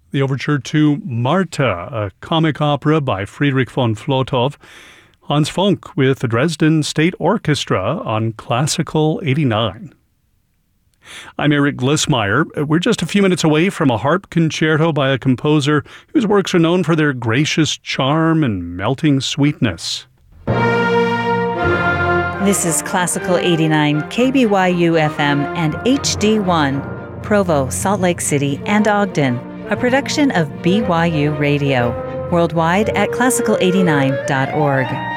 the overture to Marta, a comic opera by Friedrich von Flotow, Hans Funk with the Dresden State Orchestra on Classical 89. I'm Eric Glissmeyer. We're just a few minutes away from a harp concerto by a composer whose works are known for their gracious charm and melting sweetness. This is Classical 89, KBYU FM and HD1, Provo, Salt Lake City, and Ogden, a production of BYU Radio, worldwide at classical89.org.